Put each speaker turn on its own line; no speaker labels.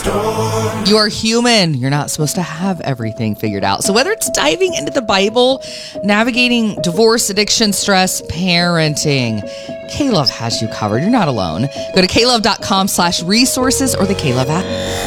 You're human. You're not supposed to have everything figured out. So whether it's diving into the Bible, navigating divorce, addiction, stress, parenting, K-Love has you covered. You're not alone. Go to klove.com/resources or the K-Love app.